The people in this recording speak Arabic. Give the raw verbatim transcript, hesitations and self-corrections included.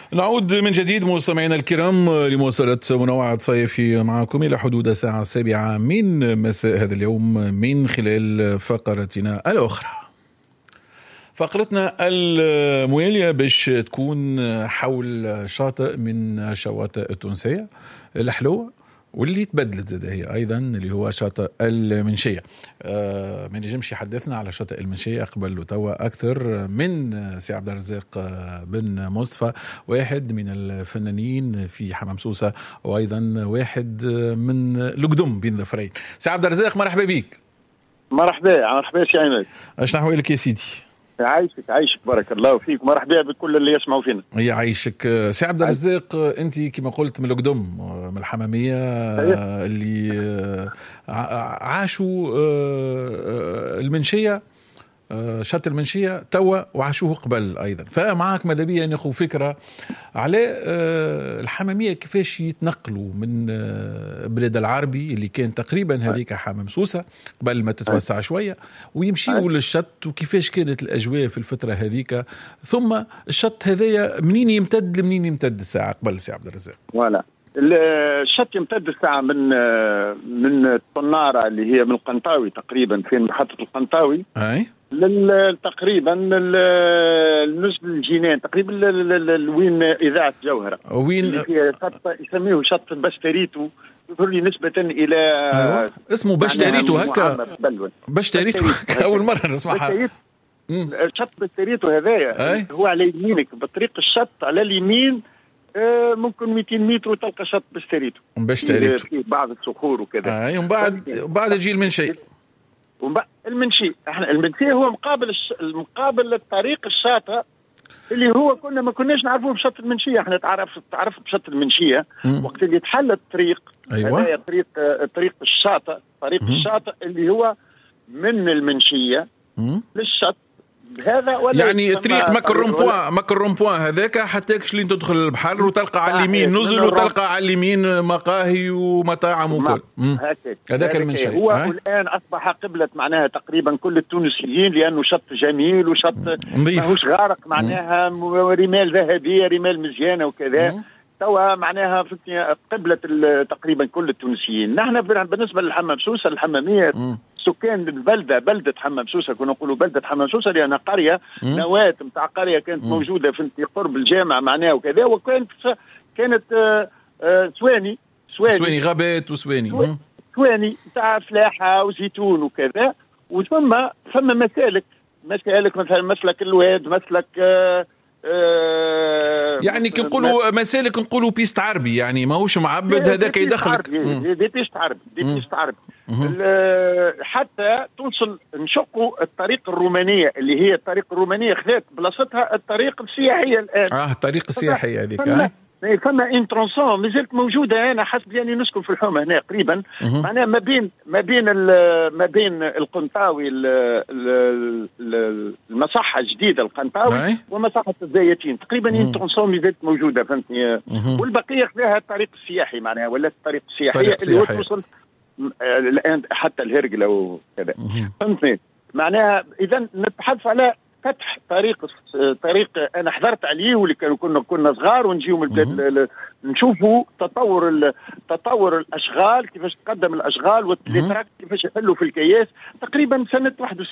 نعود من جديد مستمعينا الكرام لمواصلة منوعة صيفي معكم إلى حدود الساعة السابعة من مساء هذا اليوم من خلال فقرتنا الأخرى. فقرتنا الموالية باش تكون حول شاطئ من الشواطئ التونسية الحلوة واللي تبدلت زاد هي أيضا، اللي هو شاطئ المنشية. آه ما نجمش يحدثنا على شاطئ المنشية قبل توا أكثر من سي عبد الرزاق بن مصطفى، واحد من الفنانين في حمام سوسة وأيضا واحد من القدم بين ظفرين. سي عبد الرزاق مرحبا بك. مرحبا مرحبا سي عماد، اش نحوالك يا سيدي؟ عايشك عايشك بارك الله فيك، مرحبا بكل اللي يسمعوا فينا. يا عايشك. سي عبد الرزاق، انت كما قلت من القدم، من الحماميه اللي عاشوا المنشيه، شط المنشيه توا وعاشوه قبل ايضا، فمعك ماذا بيا ناخذ فكره على الحماميه كيفاش يتنقلوا من بلاد العربي اللي كان تقريبا هذيك حمام سوسه قبل ما تتوسع شويه ويمشيوا للشط، وكيفاش كانت الاجواء في الفتره هذيك، ثم الشط هذايا منين يمتد لمنين يمتد الساعه قبل سي عبد الرزاق؟ ولا الشط يمتد الساعه من من الطناره اللي هي من القنطاوي تقريبا، فين محطه القنطاوي اي تقريبا النصف الجنان تقريبا وين اذاعه جوهره، وين شط يسميه شط بشتريتو، يظهر لي نسبه الى أيوة. اسمه بشتريتو هكا، بشتريتو اول مره نسمعها. شط بشتريتو هذايا هو على يمينك بطريق الشط على اليمين، ممكن مئتين متر وتلقى شط بشتريتو بشتريتو في بعض الصخور وكذا. اي ومن بعد بعد يجي المنشي. المنشي احنا المنشي هو مقابل الش... مقابل الطريق الشاطئ اللي هو كنا ما كناش نعرفوه بشط المنشيه. احنا تعرف تعرف بشط المنشيه وقت اللي تحل الطريق. ايوه هذا طريق طريق الشاطئ، طريق مم. الشاطئ اللي هو من المنشيه مم. للشط هذا، ولا يعني طريق مكر رومبوان مكر رومبوان هذاك حتى كش لين تدخل البحر وتلقى على اليمين نزل وتلقى على اليمين مقاهي ومطاعم وكل هذاك المنشأ. هو ها؟ الآن أصبح قبلة معناها تقريبا كل التونسيين، لأنه شط جميل وشط ماهوش غارق معناها، رمال ذهبية رمال مزيانة وكذا، توا معناها قبلة تقريبا كل التونسيين. نحن بالنسبة للحمام سوسة الحمامية م. سكان البلدة بلدة حمام سوسة، كنا نقولوا بلدة حمام سوسة لأنها قرية نواة متاع قرية كانت م. موجودة في قرب الجامع معناها وكذا، وكانت كانت آآ آآ سواني سواني سواني غابات وسواني سواني متاع فلاحة وزيتون وكذا، وثم ثم مسالك مسالك مثلا مسلك الواد، مسلك آآ آه يعني كنقولوا مسالك، نقولوا بيست عربي، يعني ماهوش معبد هذاك يدخلك دي بيست عربي دي بيست عربي حتى توصل نشقوا الطريق الرومانية اللي هي الطريق الرومانية خذت بلاصتها الطريق السياحية الآن. اه الطريق السياحية هذيك فما ان ترونسون مازالت موجوده. انا حسب يعني نسكن في الحومه هنا قريبا، معناها ما بين ما بين ما بين القنطاوي المصحه الجديده القنطاوي ومصحه الزيتين تقريبا ان ترونسون مازالت موجوده، فهمتني؟ والبقيه خذاها الطريق السياحي معناها، ولا الطريق السياحيه اللي توصل الان حتى الهرقله وكذا، فهمتني؟ معناها اذا نتحدث على فتح طريق طريق انا حضرت عليه، واللي كانوا كنا كنا صغار ونجيو من البلاد نشوفوا تطور تطور الاشغال، كيفاش تقدم الاشغال والتراك كيفاش يحلوا في الكياس تقريبا سنه واحد وستين